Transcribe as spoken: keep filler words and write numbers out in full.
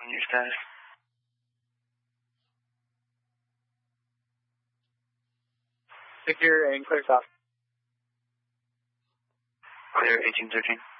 On your status. Secure and clear top. Clear eighteen thirteen.